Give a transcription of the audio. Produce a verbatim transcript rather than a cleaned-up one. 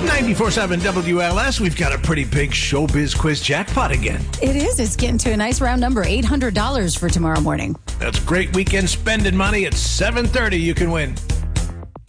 ninety-four point seven W L S, we've got a pretty big showbiz quiz jackpot again. It is. It's getting to a nice round number, eight hundred dollars for tomorrow morning. That's great weekend spending money. At seven thirty, you can win.